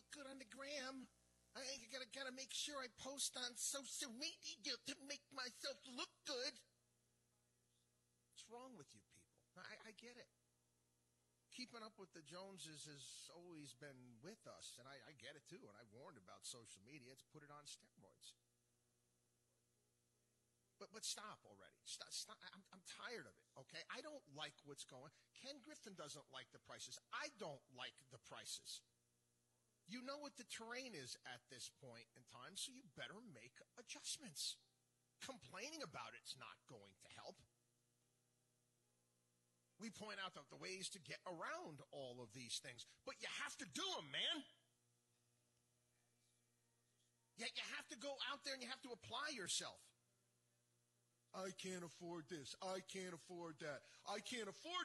look good on the gram. I gotta make sure I post on social media to make myself look good. What's wrong with you people? I get it. Keeping up with the Joneses has always been with us, and I get it too, and I've warned about social media. It's put it on steroids. But stop already. Stop. I'm tired of it, okay? I don't like what's going. Ken Griffin doesn't like the prices. I don't like the prices. You know what the terrain is at this point in time, so you better make adjustments. Complaining about it's not going to help. We point out the ways to get around all of these things, but you have to do them, man. You have to go out there and you have to apply yourself. I can't afford this. I can't afford that. I can't afford